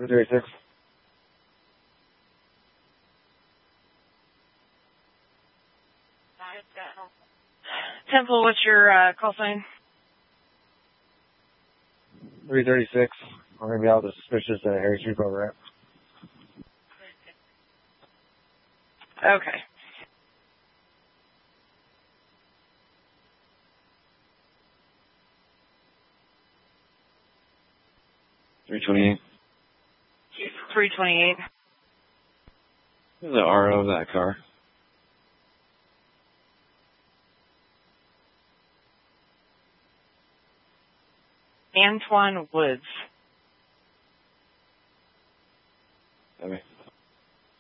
336. Temple, what's your call sign? 336. I'm going to be out with a suspicious Harry Street program. Okay. $328. 328. This is the RO of that car. Antoine Woods. Okay.